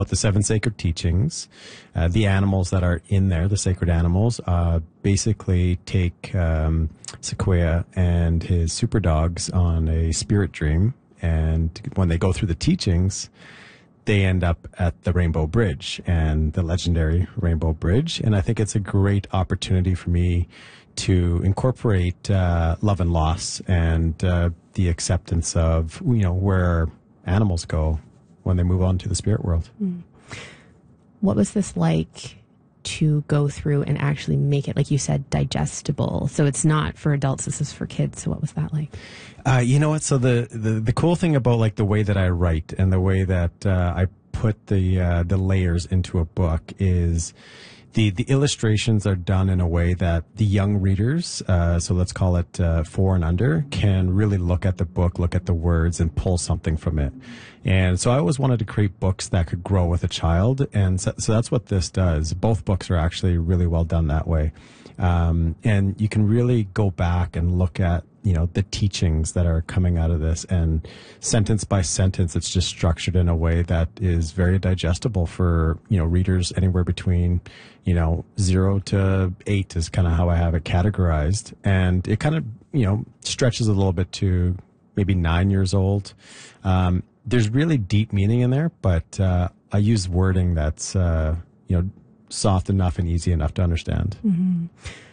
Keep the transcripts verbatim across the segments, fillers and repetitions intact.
the seven sacred teachings. Uh, the animals that are in there, the sacred animals, uh, basically take um, Sequoia and his super dogs on a spirit dream. And when they go through the teachings, they end up at the Rainbow Bridge and the legendary Rainbow Bridge. And I think it's a great opportunity for me to incorporate uh, love and loss and uh, the acceptance of, you know, where animals go when they move on to the spirit world. Mm. What was this like to go through and actually make it, like you said, digestible? So it's not for adults, this is for kids. So what was that like? Uh, you know what? So the, the, the cool thing about like the way that I write and the way that uh, I put the uh, the layers into a book is the the illustrations are done in a way that the young readers, uh, so let's call it uh, four and under, can really look at the book, look at the words, and pull something from it. And so I always wanted to create books that could grow with a child, and so, so that's what this does. Both books are actually really well done that way. Um, and you can really go back and look at, you know, the teachings that are coming out of this, and sentence by sentence, it's just structured in a way that is very digestible for, you know, readers anywhere between, you know, zero to eight is kind of how I have it categorized. And it kind of, you know, stretches a little bit to maybe nine years old. Um, there's really deep meaning in there, but, uh, I use wording that's, uh, you know, soft enough and easy enough to understand. Mm-hmm.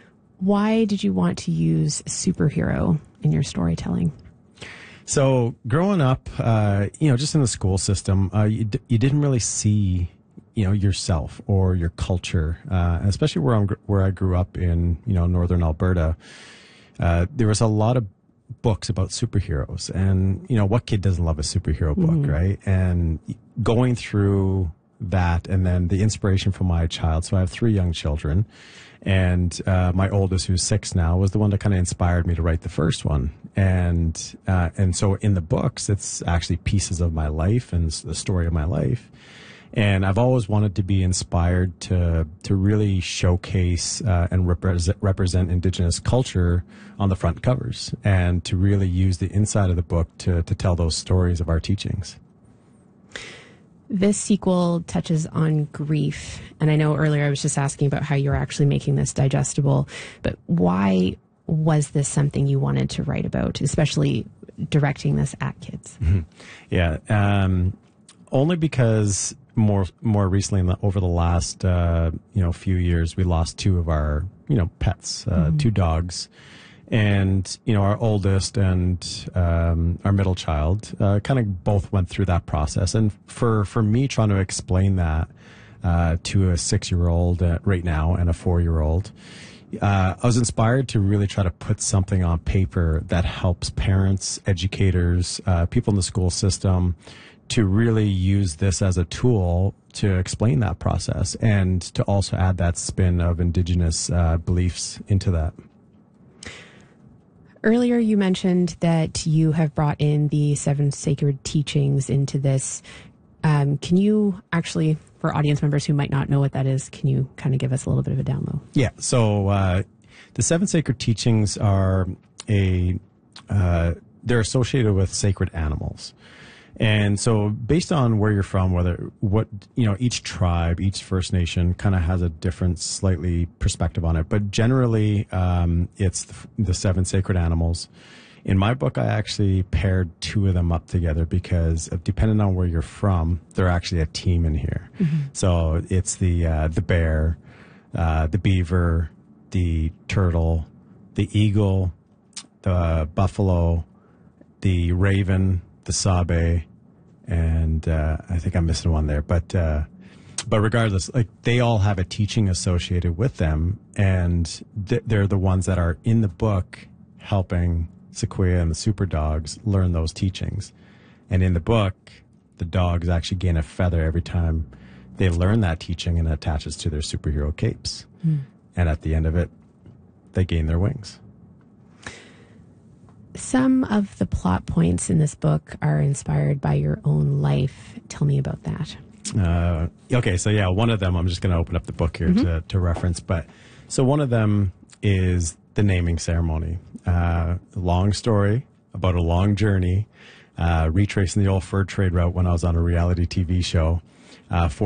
Why did you want to use superhero in your storytelling? So growing up, uh, you know, just in the school system, uh, you, d- you didn't really see, you know, yourself or your culture, uh, especially where I'm, gr- where I grew up in, you know, northern Alberta. Uh, there was a lot of books about superheroes, and, you know, what kid doesn't love a superhero book, mm-hmm. right? And going through that, and then the inspiration from my child. So I have three young children, and uh, my oldest, who's six now, was the one that kind of inspired me to write the first one. And uh, and so in the books, it's actually pieces of my life and the story of my life. And I've always wanted to be inspired to to really showcase uh, and represent, represent Indigenous culture on the front covers, and to really use the inside of the book to to tell those stories of our teachings. This sequel touches on grief. And I know earlier I was just asking about how you're actually making this digestible, but why was this something you wanted to write about, especially directing this at kids? Mm-hmm. Yeah. Um, only because more, more recently, in the, over the last, uh, you know, few years, we lost two of our, you know, pets, uh, mm-hmm. two dogs. And, you know, our oldest and um, our middle child uh, kind of both went through that process. And for, for me, trying to explain that uh, to a six-year-old uh, right now and a four-year-old, uh, I was inspired to really try to put something on paper that helps parents, educators, uh, people in the school system to really use this as a tool to explain that process, and to also add that spin of Indigenous uh, beliefs into that. Earlier, you mentioned that you have brought in the seven sacred teachings into this. Um, can you actually, for audience members who might not know what that is, can you kind of give us a little bit of a down low? Yeah. So uh, the seven sacred teachings are a uh, they're associated with sacred animals. And so based on where you're from, whether what, you know, each tribe, each First Nation kind of has a different slightly perspective on it. But generally, um, it's the, the seven sacred animals. In my book, I actually paired two of them up together because of, depending on where you're from, they're actually a team in here. Mm-hmm. So it's the, uh, the bear, uh, the beaver, the turtle, the eagle, the buffalo, the raven, the sabe, and uh, I think I'm missing one there. But uh, but regardless, like, they all have a teaching associated with them, and th- they're the ones that are in the book helping Sequoia and the super dogs learn those teachings. And in the book, the dogs actually gain a feather every time they learn that teaching, and it attaches to their superhero capes. Mm. And at the end of it, they gain their wings. Some of the plot points in this book are inspired by your own life. Tell me about that. Uh, okay, so yeah, one of them, I'm just going to open up the book here mm-hmm. to, to reference. But so one of them is the naming ceremony. Uh, long story about a long journey, uh, retracing the old fur trade route when I was on a reality T V show. Uh, for